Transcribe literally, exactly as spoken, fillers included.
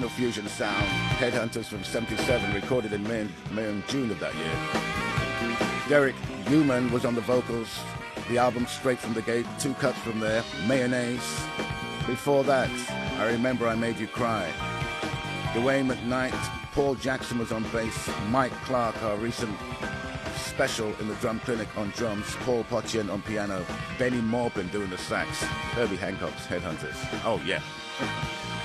Original fusion sound. Headhunters from seventy-seven, recorded in May and, May and June of that year. Derek Newman was on the vocals. The album Straight from the Gate, two cuts from there. Mayonnaise. Before that, I Remember I Made You Cry. Dwayne McKnight, Paul Jackson was on bass. Mike Clark, our recent special in the Drum Clinic, on drums. Paul Potchen on piano. Benny Maupin doing the sax. Herbie Hancock's Headhunters. Oh yeah.